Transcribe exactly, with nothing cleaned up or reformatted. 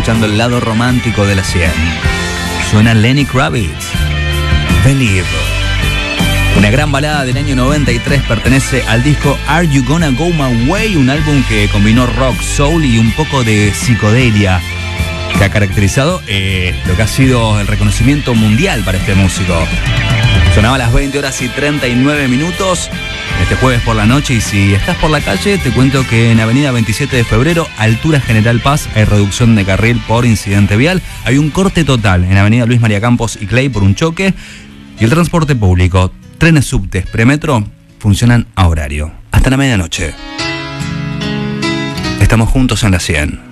escuchando el lado romántico de la cien. Suena Lenny Kravitz, Believe. Una gran balada del año noventa y tres, pertenece al disco Are You Gonna Go My Way, un álbum que combinó rock, soul y un poco de psicodelia, que ha caracterizado eh, lo que ha sido el reconocimiento mundial para este músico. Sonaba a las veinte horas y treinta y nueve minutos este jueves por la noche, y si estás por la calle te cuento que en avenida veintisiete de febrero, altura General Paz, hay reducción de carril por incidente vial. Hay un corte total en avenida Luis María Campos y Clay por un choque, y el transporte público, trenes, subtes, premetro funcionan a horario hasta la medianoche. Estamos juntos en la cien.